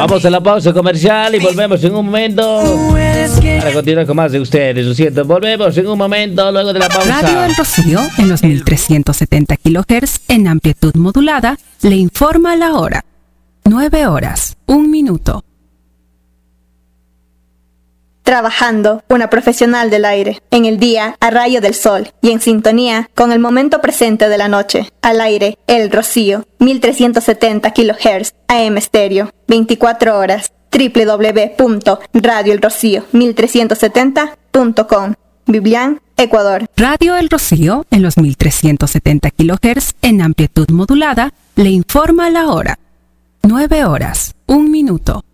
Vamos a la pausa comercial y volvemos en un momento para continuar con más de ustedes. Lo siento, volvemos en un momento luego de la pausa. Radio El Rocío en los 1370 kHz en amplitud modulada le informa la hora. 9 horas, 1 minuto. Trabajando, una profesional del aire. En el día, a rayo del sol. Y en sintonía con el momento presente de la noche. Al aire, El Rocío. 1370 kHz, AM estéreo. 24 horas. www.radioelrocío1370.com. Biblián, Ecuador. Radio El Rocío en los 1370 kHz en amplitud modulada le informa la hora. 9 horas, 1 minuto.